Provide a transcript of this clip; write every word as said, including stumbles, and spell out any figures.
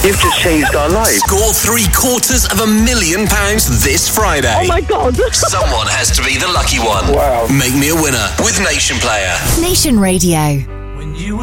You've just changed our lives. Score three quarters of a million pounds this Friday. Oh my God. Someone has to be the lucky one. Wow. Make me a winner with Nation Player. Nation Radio. When you